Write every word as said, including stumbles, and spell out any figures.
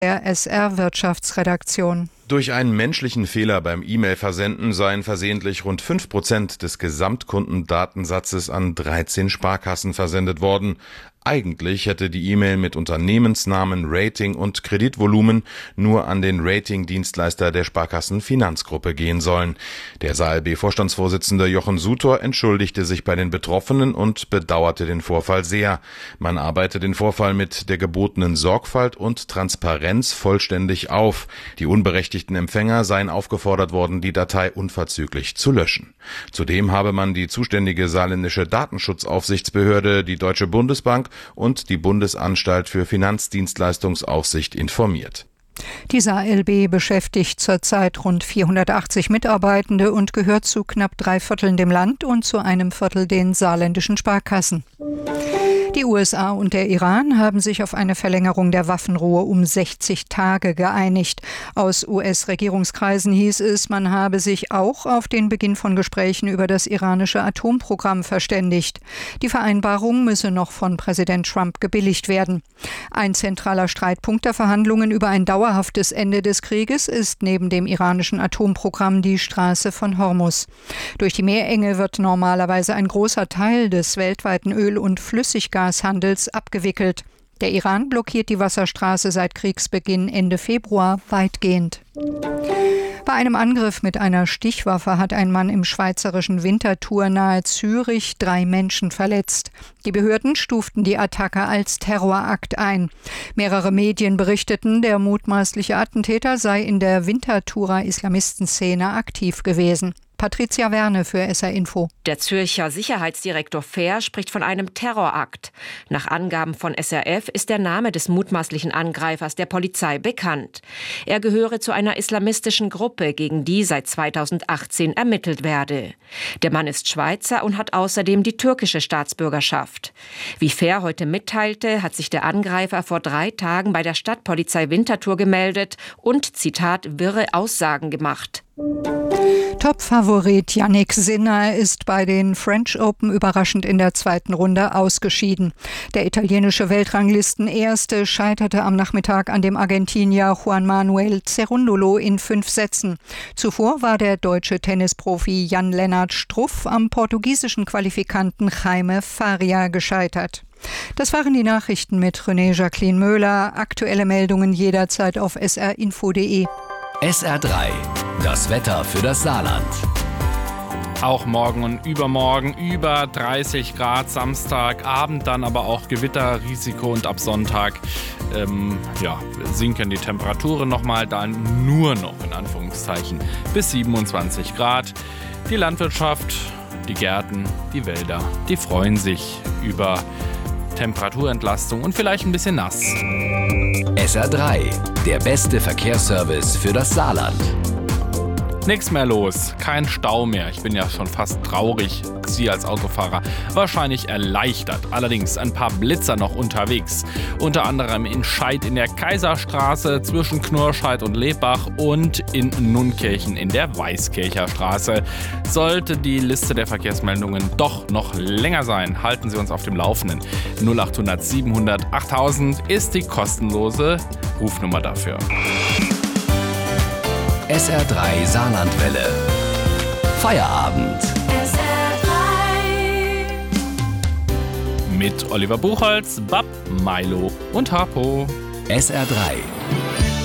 der S R-Wirtschaftsredaktion. Durch einen menschlichen Fehler beim E-Mail-Versenden seien versehentlich rund fünf Prozent des Gesamtkundendatensatzes an dreizehn Sparkassen versendet worden. Eigentlich hätte die E-Mail mit Unternehmensnamen, Rating und Kreditvolumen nur an den Ratingdienstleister der Sparkassen-Finanzgruppe gehen sollen. Der S A L B-Vorstandsvorsitzende Jochen Sutor entschuldigte sich bei den Betroffenen und bedauerte den Vorfall sehr. Man arbeite den Vorfall mit der gebotenen Sorgfalt und Transparenz vollständig auf. Die unberechtigten Empfänger seien aufgefordert worden, die Datei unverzüglich zu löschen. Zudem habe man die zuständige saarländische Datenschutzaufsichtsbehörde, die Deutsche Bundesbank und die Bundesanstalt für Finanzdienstleistungsaufsicht informiert. Die S A L B beschäftigt zurzeit rund vierhundertachtzig Mitarbeitende und gehört zu knapp drei Vierteln dem Land und zu einem Viertel den saarländischen Sparkassen. Die U S A und der Iran haben sich auf eine Verlängerung der Waffenruhe um sechzig Tage geeinigt. Aus U S-Regierungskreisen hieß es, man habe sich auch auf den Beginn von Gesprächen über das iranische Atomprogramm verständigt. Die Vereinbarung müsse noch von Präsident Trump gebilligt werden. Ein zentraler Streitpunkt der Verhandlungen über ein dauerhaftes Ende des Krieges ist neben dem iranischen Atomprogramm die Straße von Hormuz. Durch die Meerenge wird normalerweise ein großer Teil des weltweiten Öl- und Flüssiggashandels abgewickelt. Der Iran blockiert die Wasserstraße seit Kriegsbeginn Ende Februar weitgehend. Bei einem Angriff mit einer Stichwaffe hat ein Mann im schweizerischen Winterthur nahe Zürich drei Menschen verletzt. Die Behörden stuften die Attacke als Terrorakt ein. Mehrere Medien berichteten, der mutmaßliche Attentäter sei in der Winterthurer Islamistenszene aktiv gewesen. Patricia Werne für S R Info. Der Zürcher Sicherheitsdirektor Fehr spricht von einem Terrorakt. Nach Angaben von S R F ist der Name des mutmaßlichen Angreifers der Polizei bekannt. Er gehöre zu einer islamistischen Gruppe, gegen die seit zweitausendachtzehn ermittelt werde. Der Mann ist Schweizer und hat außerdem die türkische Staatsbürgerschaft. Wie Fehr heute mitteilte, hat sich der Angreifer vor drei Tagen bei der Stadtpolizei Winterthur gemeldet und, Zitat, wirre Aussagen gemacht. Top-Favorit Jannik Sinner ist bei den French Open überraschend in der zweiten Runde ausgeschieden. Der italienische Weltranglisten-Erste scheiterte am Nachmittag an dem Argentinier Juan Manuel Cerundolo in fünf Sätzen. Zuvor war der deutsche Tennisprofi Jan-Lennart Struff am portugiesischen Qualifikanten Jaime Faria gescheitert. Das waren die Nachrichten mit René Jacqueline Möhler. Aktuelle Meldungen jederzeit auf s r info punkt de. S R drei, das Wetter für das Saarland. Auch morgen und übermorgen über dreißig Grad, Samstagabend dann aber auch Gewitterrisiko und ab Sonntag ähm, ja, sinken die Temperaturen nochmal, dann nur noch in Anführungszeichen bis siebenundzwanzig Grad. Die Landwirtschaft, die Gärten, die Wälder, die freuen sich über Temperaturentlastung und vielleicht ein bisschen nass. S R drei, der beste Verkehrsservice für das Saarland. Nichts mehr los, kein Stau mehr. Ich bin ja schon fast traurig, Sie als Autofahrer wahrscheinlich erleichtert. Allerdings ein paar Blitzer noch unterwegs. Unter anderem in Scheid in der Kaiserstraße zwischen Knurrscheid und Lebach und in Nunkirchen in der Weißkircher Straße. Sollte die Liste der Verkehrsmeldungen doch noch länger sein, halten Sie uns auf dem Laufenden. null achthundert siebenhundert achttausend ist die kostenlose Rufnummer dafür. S R drei Saarlandwelle. Feierabend. S R drei. Mit Oliver Buchholz, Bab, Milo und Harpo. S R drei.